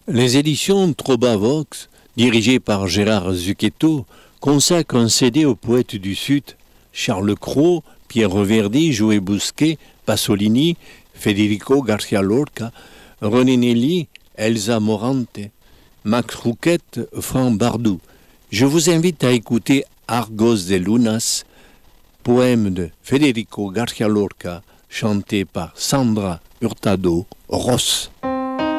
Les éditions Trobavox, dirigées par Gérard Zucchetto, consacrent un CD aux poètes du Sud, Charles Cros, Pierre Reverdy, Joe Bousquet, Pasolini, Federico Garcia Lorca, René Nelly, Elsa Morante, Max Rouquette, Franck Bardou. Je vous invite à écouter Argos de Lunas, poème de Federico Garcia Lorca, chanté par Sandra Hurtado Ross.